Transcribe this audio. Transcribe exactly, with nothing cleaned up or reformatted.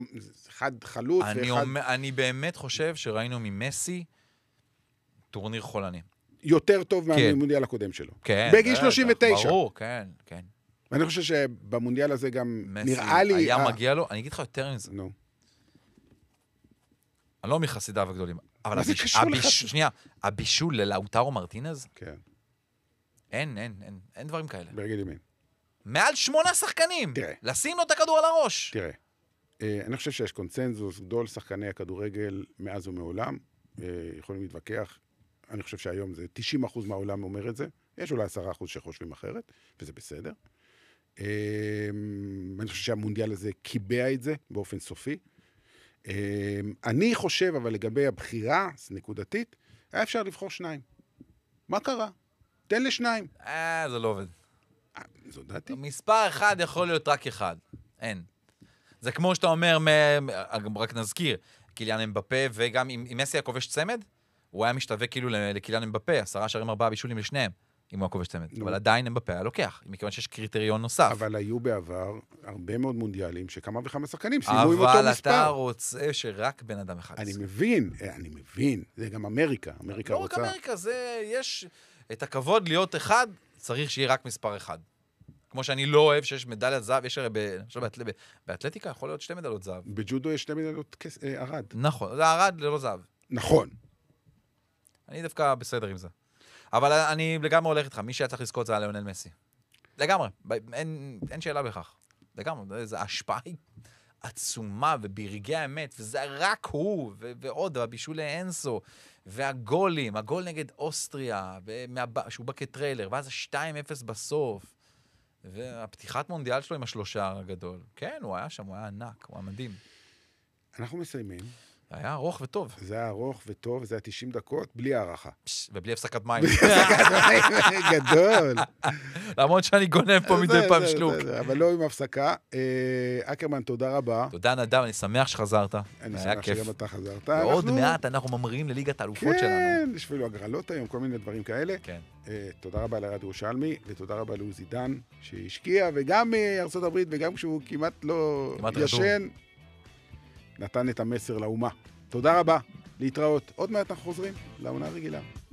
אחד חלוץ אני, ואחד... אומר, אני באמת חושב שראינו ממסי טורניר חולני. יותר טוב כן. מהמונדיאל הקודם שלו. כן. בגיל שלושים ותשע. ברור, כן, כן. ואני חושב שבמונדיאל הזה גם מסי נראה לי... היה אה, מגיע לו, אני אגיד לך יותר מזה. נו. אני לא מחסידיו הגדולים. אבל מה זה הביש, קשור הביש, לך? שנייה, הבישול ללאוטרו מרטינז, כן, אין, אין, אין, אין דברים כאלה. ברגל ימין. מעל שמונה שחקנים. תראה. לשים לו את הכדור על הראש. תראה, אה, אני חושב שיש קונצנזוס גדול שחקני הכדורגל מאז ומעולם. אה, יכולים להתווכח. אני חושב שהיום זה תשעים אחוז מהעולם אומר את זה. יש אולי עשרה אחוז שחושבים אחרת, וזה בסדר. אה, אני חושב שהמונדיאל הזה קיבע את זה באופן סופי. אה, אני חושב, אבל לגבי הבחירה נקודתית, היה אפשר לבחור שניים. מה קרה? תן לשניים. אה, זה לא עובד. אה, זו דעתי. מספר אחד יכול להיות רק אחד. אין. זה כמו שאתה אומר, מ- מ- רק נזכיר, קיליאן אמבפה, וגם אם אם מסי היה כובש צמד, הוא היה משתווה כאילו ל- לקיליאן אמבפה, עשרה שערים ארבעה בישולים לשניהם, אם הוא היה כובש צמד. נו. אבל עדיין אמבפה היה לוקח, מכיוון שיש קריטריון נוסף. אבל היו בעבר הרבה מאוד מונדיאלים שכמה וכמה שחקנים סיימו עם אותו אבל מספר. אתה רוצה שרק בן אדם אחד. אני מבין, אני מבין. זה גם אמריקה. אמריקה לא רק רוצה... אמריקה, זה, יש את הכבוד להיות אחד, צריך שיהיה רק מספר אחד. כמו שאני לא אוהב שיש מדליית זהב, יש הרי ב- עכשיו באתל- ב- באתלטיקה יכול להיות שתי מדליות זהב. בג'ודו יש שתי מדליות כס- אה, ארד. נכון, זה ארד ללא זהב. נכון. אני דווקא בסדר עם זה. אבל אני לגמרי הולך איתך, מי שהיה צריך לזכות זה היה ליונל מסי. לגמרי, ב- אין, אין שאלה בכך. לגמרי, זו השפעה עצומה וברגעי האמת, וזה רק הוא, ו- ועוד, הבישול לאנסו, והגולים, הגול נגד אוסטריה, ומהב- שהוא בא כטריילר, ואז ה-שתיים אפס בסוף, והפתיחת מונדיאל שלו עם השלושה הגדול. כן, הוא היה שם, הוא היה ענק, הוא היה מדהים. אנחנו מסיימים. זה היה ארוך וטוב, זה היה ארוך וטוב, זה היה תשעים דקות, בלי הערכה. פש, ובלי הפסקת מים. גדול. למרות שאני גונב פה מדי זה, פעם זה, שלוק. זה, זה, אבל לא עם הפסקה. אה, אקרמן, תודה רבה. תודה נדב, אני שמח שחזרת. אני היה שמח כיף. שגם אתה חזרת. ועוד אנחנו- מעט אנחנו ממריאים לליגת האלופות שלנו. כן, יש אפילו הגרלות היום, כל מיני דברים כאלה. כן. אה, תודה רבה לרד ירושלמי, ותודה רבה לעוזי דן, שהשקיע, וגם מארצות הברית, וגם כשהוא כמעט לא כמעט ישן, נתן את המסר לאומה. תודה רבה, להתראות. עוד מעט אנחנו חוזרים לעונה הרגילה.